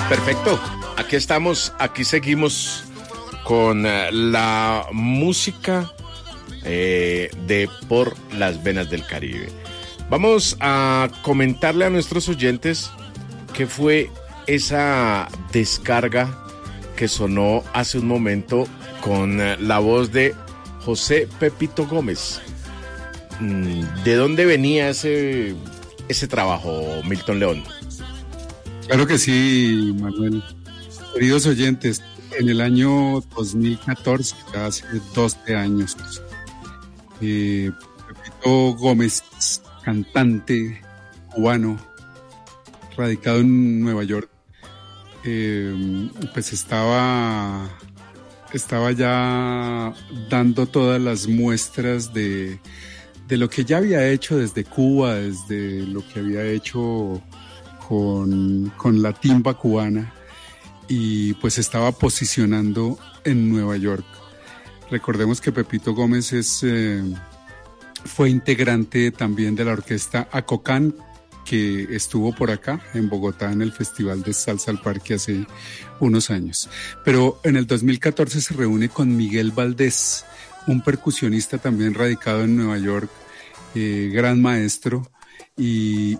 Perfecto, aquí estamos, aquí seguimos con la música de Por las Venas del Caribe. Vamos a comentarle a nuestros oyentes qué fue esa descarga que sonó hace un momento con la voz de José Pepito Gómez. ¿De dónde venía ese trabajo, Milton León? Claro que sí, Manuel. Queridos oyentes, en el año 2014, hace 12 años, Pepito Gómez, cantante cubano, radicado en Nueva York, pues estaba ya dando todas las muestras de lo que ya había hecho desde Cuba, desde lo que había hecho con la timba cubana, y pues estaba posicionando en Nueva York. Recordemos que Pepito Gómez fue integrante también de la orquesta Acocán, que estuvo por acá en Bogotá en el Festival de Salsa al Parque hace unos años. Pero en el 2014 se reúne con Miguel Valdés, un percusionista también radicado en Nueva York, gran maestro, y